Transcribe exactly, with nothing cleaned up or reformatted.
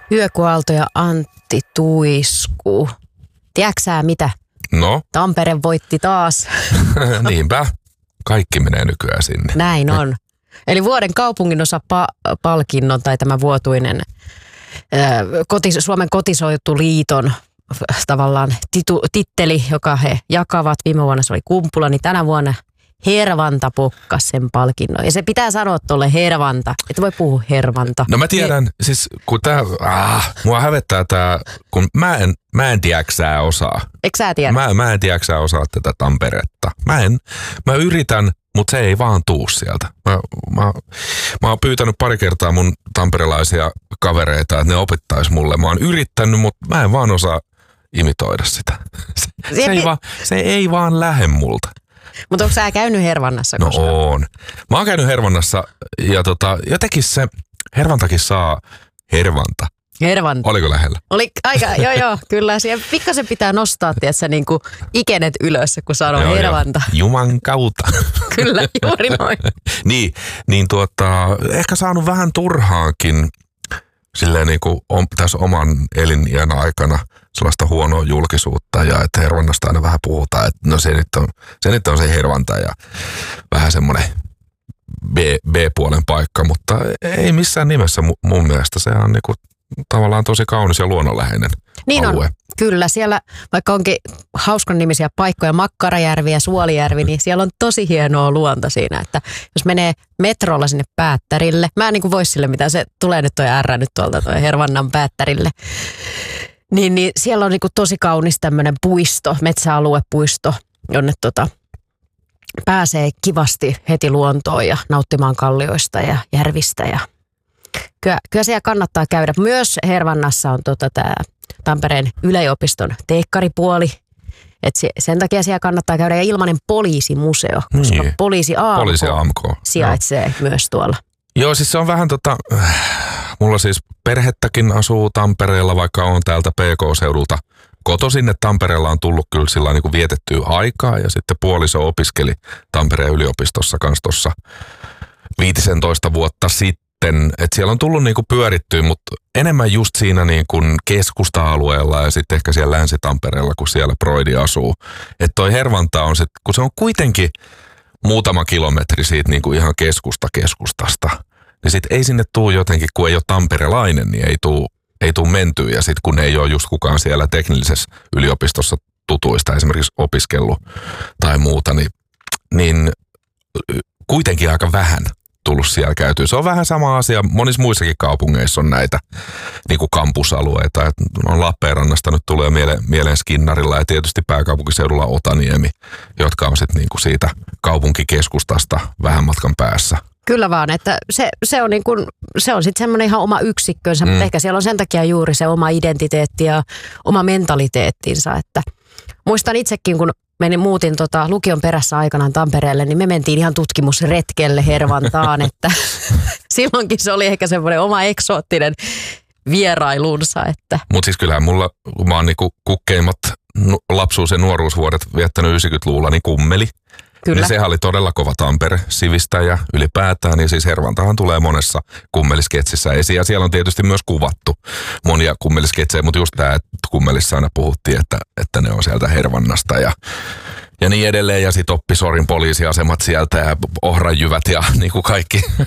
Hyökyaalto ja Antti Tuisku. Tiedätkö sä mitä? No? Tampere voitti taas. Niinpä. Kaikki menee nykyään sinne. Näin on. Eli vuoden kaupunginosa pa- palkinnon tai tämä vuotuinen ää, kotis- Suomen kotiseutuliiton tavallaan titu- titteli, joka he jakavat. Viime vuonna se oli Kumpula, niin tänä vuonna Hervanta pokkas sen palkinnon. Ja se pitää sanoa tuolle Hervanta, että voi puhua Hervanta. No mä tiedän, siis kun tää, ah, mua hävettää tää, kun mä en, mä en tiedäksää osaa. Eikö sä tiedä? Mä, mä en tiedäksää osaa tätä Tamperetta. Mä en, mä yritän, mutta se ei vaan tuu sieltä. Mä, mä, mä oon pyytänyt pari kertaa mun tamperelaisia kavereita, että ne opettais mulle. Mä oon yrittänyt, mutta mä en vaan osaa imitoida sitä. Se, se, ei, vaan, se ei vaan lähde multa. Mutta onko sä käynyt Hervannassa No koskaan? oon. Mä oon käynyt Hervannassa ja tota, jotenkin se Hervantakin saa Hervanta. Hervanta. Oliko lähellä? Oli aika, joo joo, kyllä. Siihen pikkasen pitää nostaa, tiedätkö, niin kuin ikenet ylös, kun sanoo Joo, Hervanta. Joo. Juman kautta. Kyllä, juuri noin. niin, niin tuota, ehkä saanut vähän turhaankin silleen niin kuin on, tässä oman eliniän aikana sellaista huonoa julkisuutta ja että Hervannasta aina vähän puhutaan, että no se nyt on se, nyt on se Hervanta ja vähän semmoinen B, B-puolen paikka, mutta ei missään nimessä mun mielestä. Se on niin kuin tavallaan tosi kaunis ja luonnonläheinen niin alue. On, kyllä. Siellä vaikka onkin hauskan nimisiä paikkoja, Makkarajärvi ja Suolijärvi, niin siellä on tosi hienoa luonto siinä, että jos menee metrolla sinne Päättärille, mä en niin kuin vois sille mitään, se tulee nyt toi R nyt tuolta toi Hervannan Päättärille, niin, niin siellä on niin kuin tosi kaunis tämmöinen puisto, metsäaluepuisto, jonne tota pääsee kivasti heti luontoon ja nauttimaan kallioista ja järvistä ja Kyllä, kyllä siellä kannattaa käydä. Myös Hervannassa on tota tämä Tampereen yliopiston teekkaripuoli. Et se, sen takia siellä kannattaa käydä. Ja ilmainen poliisimuseo, koska niin. poliisi A M K, poliisi A M K sijaitsee no. myös tuolla. Joo, siis se on vähän tota, mulla siis perhettäkin asuu Tampereella, vaikka on täältä P K-seudulta kotoisin, että Tampereella on tullut kyllä sillä niin kuin vietettyä aikaa ja sitten puoliso opiskeli Tampereen yliopistossa kanssa tuossa viisitoista vuotta sitten. Että siellä on tullut niinku pyörittyä, mutta enemmän just siinä niinku keskusta-alueella ja sitten ehkä siellä Länsi-Tampereella, kun siellä Broidi asuu. Että toi Hervanta on sit, kun se on kuitenkin muutama kilometri siitä niinku ihan keskusta keskustasta, niin sit ei sinne tuu jotenkin, kun ei ole tamperelainen, niin ei tuu, ei tuu mentyä. Ja sit kun ei ole just kukaan siellä teknillisessä yliopistossa tutuista esimerkiksi opiskellut tai muuta, niin, niin kuitenkin aika vähän tullut siellä käytyä. Se on vähän sama asia. Monissa muissakin kaupungeissa on näitä niin kuin kampusalueita. Et on Lappeenrannasta nyt tulee mieleen, mieleen Skinnarilla ja tietysti pääkaupunkiseudulla Otaniemi, jotka on sitten niin kuin siitä kaupunkikeskustasta vähän matkan päässä. Kyllä vaan, että se, se on, niin kuin, se on sitten semmoinen ihan oma yksikkönsä, mm. mutta ehkä siellä on sen takia juuri se oma identiteetti ja oma mentaliteettinsa. Että muistan itsekin, kun menin muutin tota, lukion perässä aikanaan Tampereelle, niin me mentiin ihan tutkimusretkelle Hervantaan, että silloinkin se oli ehkä semmoinen oma eksoottinen vierailunsa. Että. Mutta siis kyllähän mulla, kun mä oon niinku kukkeimmat lapsuus- ja nuoruusvuodet viettänyt yhdeksänkymmentäluvulla, niin kummeli. Kyllä. Niin sehän oli todella kova Tampere sivistäjä ylipäätään, ja siis Hervantahan tulee monessa kummelisketsissä esiin, ja siellä on tietysti myös kuvattu monia kummelisketsejä, mutta just tämä, että kummelissa aina puhuttiin, että, että ne on sieltä Hervannasta ja, ja niin edelleen, ja sitten Oppisorin poliisiasemat sieltä ja Ohranjyvät ja niin kuin kaikki.